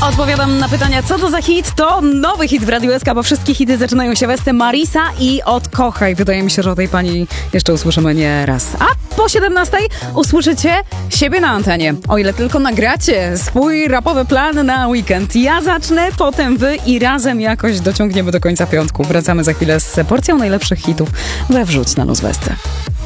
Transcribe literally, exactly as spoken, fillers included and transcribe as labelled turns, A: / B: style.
A: Odpowiadam na pytania, co to za hit? To nowy hit w Radiu S K, bo wszystkie hity zaczynają się w Marisa i Odkochaj. Wydaje mi się, że o tej pani jeszcze usłyszymy nie raz. A po siedemnastej usłyszycie siebie na antenie. O ile tylko nagracie swój rapowy plan na weekend. Ja zacznę, potem wy i razem jakoś dociągniemy do końca piątku. Wracamy za chwilę z porcją najlepszych hitów we Wrzuć na Luz w S C.